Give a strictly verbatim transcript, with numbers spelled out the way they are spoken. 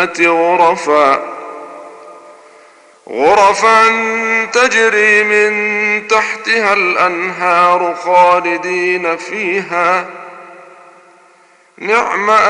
غرفا غرفا تجري من تحتها الأنهار خالدين فيها، نعم